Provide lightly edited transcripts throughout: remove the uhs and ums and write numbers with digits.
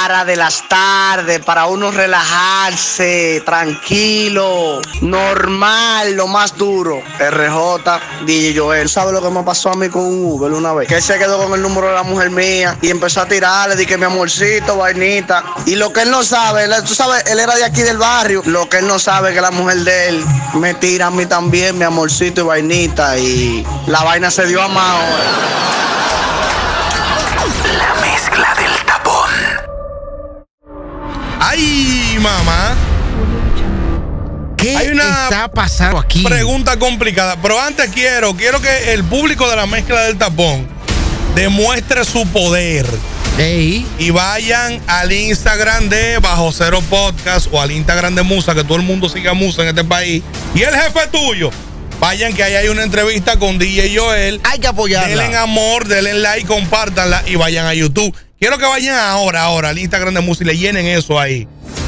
para de las tardes, para uno relajarse, tranquilo, normal, lo más duro. RJ, DJ Joel. ¿Sabes lo que me pasó a mí con un Uber una vez? Que él se quedó con el número de la mujer mía y empezó a tirarle, dije mi amorcito, vainita. Y lo que él no sabe, tú sabes, él era de aquí del barrio. Lo que él no sabe es que la mujer de él me tira a mí también, mi amorcito y vainita. Y la vaina se dio a más ahora. La mezcla del tapón. ¡Ay, mamá! ¿Qué Hay una está pasando aquí? Pregunta complicada, pero antes quiero que el público de la mezcla del tapón demuestre su poder. Ey. Y vayan al Instagram de Bajo Cero Podcast o al Instagram de Musa, que todo el mundo siga a Musa en este país. Y el jefe tuyo. Vayan que ahí hay una entrevista con DJ Joel. Hay que apoyarla. Denle amor, denle like, compártanla y vayan a YouTube. Quiero que vayan ahora al Instagram de Musa y le llenen eso ahí.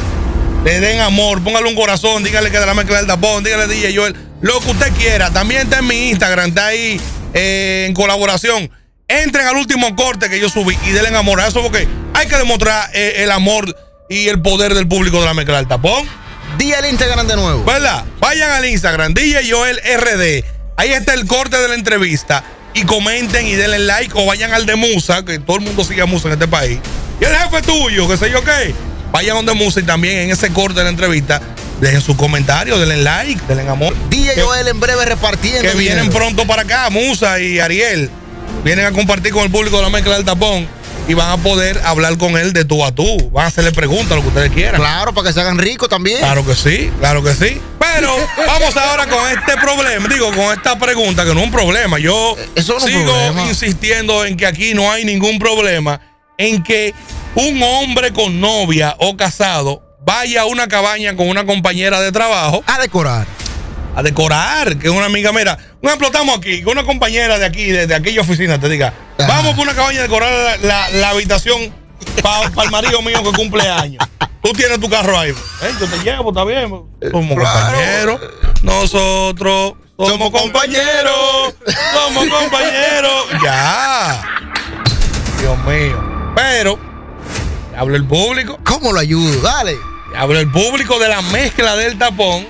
Le den amor, póngale un corazón, dígale que de la mezcla del tapón, dígale DJ Joel, lo que usted quiera. También está en mi Instagram, está ahí en colaboración. Entren al último corte que yo subí y denle amor a eso porque hay que demostrar el amor y el poder del público de la mezcla del tapón. Di el Instagram de nuevo. ¿Verdad? Vayan al Instagram, DJ Joel RD. Ahí está el corte de la entrevista. Y comenten y denle like o vayan al de Musa, que todo el mundo sigue a Musa en este país. Y el jefe tuyo, que sé yo qué. Vayan donde Musa y también en ese corte de la entrevista dejen sus comentarios, denle like, denle amor. DJ Joel en breve repartiendo. Que vienen pronto para acá, Musa y Ariel. Vienen a compartir con el público de la mezcla del tapón y van a poder hablar con él de tú a tú. Van a hacerle preguntas, lo que ustedes quieran. Claro, para que se hagan ricos también. Claro que sí, claro que sí. Pero vamos ahora con este problema, con esta pregunta, que no es un problema. Yo sigo insistiendo en que aquí no hay ningún problema en que un hombre con novia o casado vaya a una cabaña con una compañera de trabajo. A decorar. A decorar, que es una amiga, mira, un ejemplo, estamos aquí, con una compañera de aquí, de aquella oficina, te diga, vamos por una cabaña a decorar la habitación para el marido mío que cumple años. Tú tienes tu carro ahí. Yo te llevo, está bien. Somos compañeros. Nosotros somos compañeros. Somos compañeros. Ya. Dios mío. Pero, habla el público. ¿Cómo lo ayudo? Dale. Habla el público de la mezcla del tapón.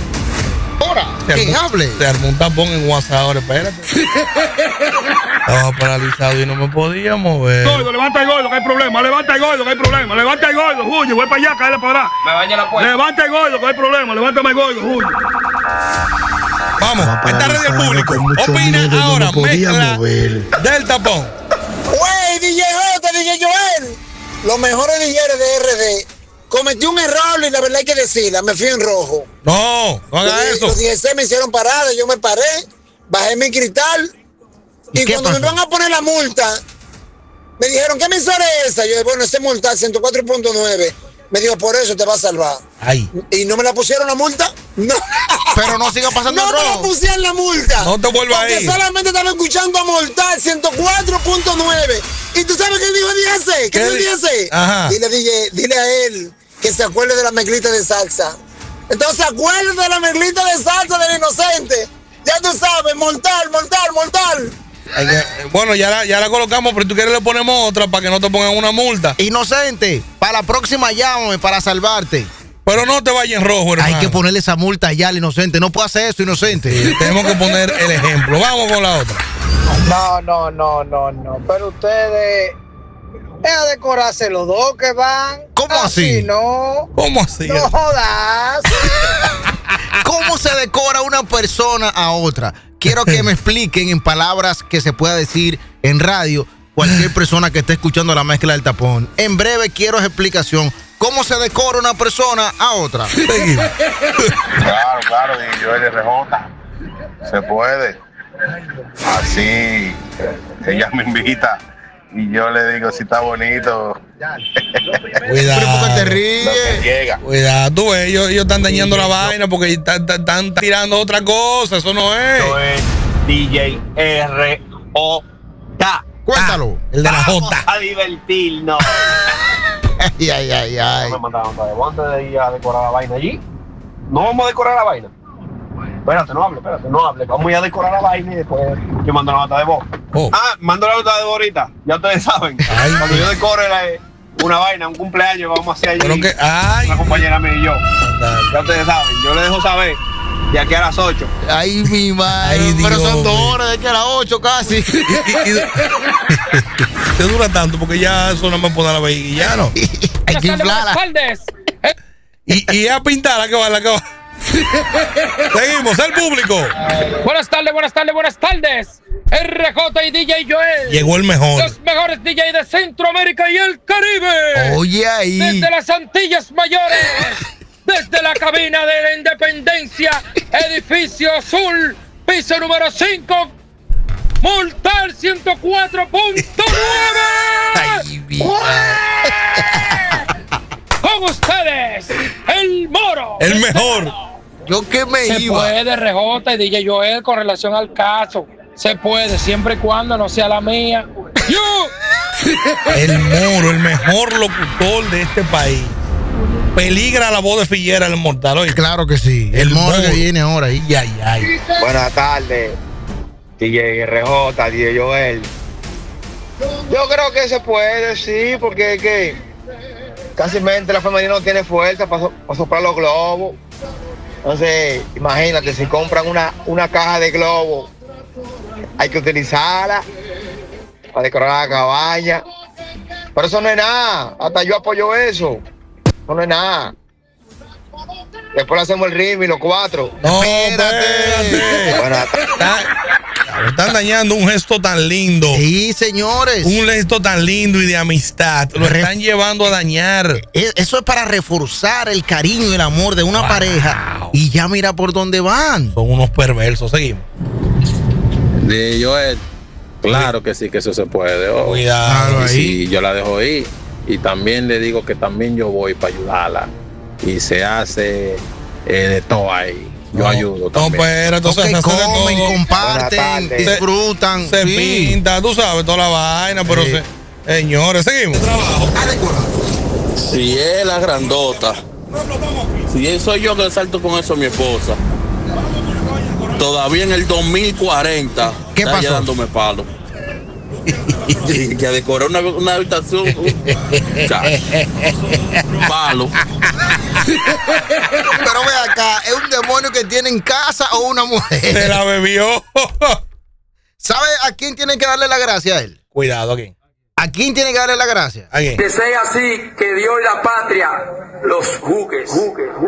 Ahora, ¿quién hable? Se armó un tapón en WhatsApp ahora, espérate. Estaba paralizado y no me podía mover. Gordo, levanta el gordo, que hay problema. Levanta el gordo, que hay problema. Levanta el gordo, Julio, voy para allá, cállate para atrás. Me baña la puerta. Levanta el gordo, que hay problema. Levántame el gordo, Julio. Vamos, está ready el público. Opina ahora, mezcla del tapón. Güey, DJ Joel. Los mejores DJs de RD. Cometí un error y la verdad hay que decirla, me fui en rojo. No haga eso. Los 16 me hicieron parada, yo me paré, bajé mi cristal y cuando me van a poner la multa, me dijeron, ¿qué emisora es esa? Yo dije, bueno, ese multa 104.9. Me dijo, por eso te va a salvar. Ay. ¿Y no me la pusieron la multa? No. Pero no siga pasando el rojo. No me la pusieron la multa. No te vuelvas a ir. Porque solamente estaba escuchando a Mortal 104.9. ¿Y tú sabes qué dijo el ¿Qué dice? Ajá. Dile a él que se acuerde de la mezclita de salsa. Entonces acuérdate de la mezclita de salsa del inocente. Ya tú sabes, mortal. Bueno, ya la colocamos, pero tú quieres le ponemos otra para que no te pongan una multa. Inocente, para la próxima llámame para salvarte. Pero no te vayas en rojo, hermano. Hay que ponerle esa multa ya al inocente. No puede hacer eso, inocente. Sí, tenemos que poner el ejemplo. Vamos con la otra. No. Pero ustedes... Deja decorarse los dos que van. ¿Cómo así? No. ¿Cómo así? No jodas. ¿Cómo se decora una persona a otra? Quiero que me expliquen en palabras que se pueda decir en radio cualquier persona que esté escuchando la mezcla del tapón. En breve quiero explicación. ¿Cómo se decora una persona a otra? Claro, yo el RJ. Se puede. Así, ella me invita y yo le digo si está bonito. Cuidado. ¿Por qué te ríes? Cuidado, tú ves, ellos están dañando la vaina porque están tirando otra cosa, eso no es. Yo es DJ R.O.K. Cuéntalo. El de la J. A divertirnos. Ay. No me mandaron para antes de ir a decorar la vaina allí. No vamos a decorar la vaina. Espérate, no hable. Vamos a ir a decorar la vaina y después yo mando la nota de voz. Oh. Mando la nota de voz ahorita. Ya ustedes saben. Cuando yo decore una vaina, un cumpleaños que vamos a hacer allí. Pero que, ay, una compañera mía y yo. Andale. Ya ustedes saben, yo le dejo saber de aquí a las 8. Ay, mi madre. Ay, pero Dios son 2 mío. horas, de aquí a las 8 casi. Te dura tanto porque ya eso no me pone la vejiga y ya no. Hay que inflarla. Y a pintarla que va, la que va. Seguimos, el público. Buenas tardes, buenas tardes, buenas tardes. RJ y DJ Joel. Llegó el mejor. Los mejores DJ de Centroamérica y el Caribe. Oye ahí. Desde las Antillas Mayores. Desde la cabina de la Independencia. Edificio Azul. Piso número 5. Mortal 104.9. Ay, mi madre. Con ustedes, el Moro. El mejor. Yo que me Se iba. puede, RJ y DJ Joel, con relación al caso. Se puede, siempre y cuando no sea la mía. ¡Yo! El Moro, el mejor locutor de este país. Peligra la voz de Figuera, el mortal. Oye. Claro que sí. El Moro que viene ahora ahí. Ay. Buenas tardes, DJ RJ, DJ Joel. Yo creo que se puede, sí, porque es que casi la femenina no tiene fuerza para soplar los globos. Entonces, imagínate, si compran una caja de globos, hay que utilizarla para decorar la cabaña. Pero eso no es nada, hasta yo apoyo eso. Eso no es nada. Después le hacemos el ritmo y los 4. No, Espérate. Buenas tardes. Están dañando un gesto tan lindo. Sí, señores. Un gesto tan lindo y de amistad. Lo están llevando a dañar. Eso es para reforzar el cariño y el amor de una pareja. Y ya mira por dónde van. Son unos perversos. Seguimos. De Joel, claro que sí, que eso se puede. Oh. Cuidado Y ahí. sí, yo la dejo ir. Y también le digo que también yo voy para ayudarla. Y se hace de todo ahí. Yo ayudo No, también. pero entonces Porque se hace de comen, todo. comparten, disfrutan. Se sí. pinta, tú sabes, toda la vaina, pero Sí. señores, seguimos. Si es la grandota, si soy yo que salto con eso a mi esposa, todavía en el 2040, ¿Qué está ella pasó? dándome palo. Y que decoró una habitación, palo. Pero ve acá, ¿es un demonio que tiene en casa o una mujer? Se la bebió. ¿Sabe a quién tiene que darle la gracia a él? Cuidado aquí. ¿A quién tiene que darle la gracia? Aquí. Que sea así, que Dios y la patria los juzgue.